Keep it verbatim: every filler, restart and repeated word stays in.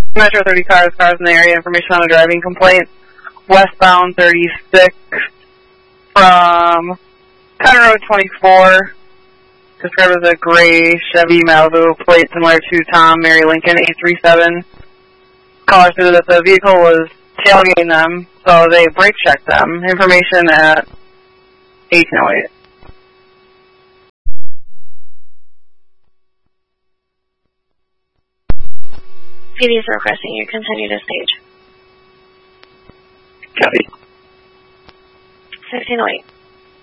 Metro thirty cars, cars in the area, information on a driving complaint. Westbound thirty-six from County Road twenty-four. Described as a gray Chevy Malibu plate similar to Tom Mary Lincoln eight three seven. Caller stated that the vehicle was tailgating them, so they brake checked them. Information at eighteen oh eight. P D is requesting you continue to stage. Copy. sixteen oh eight.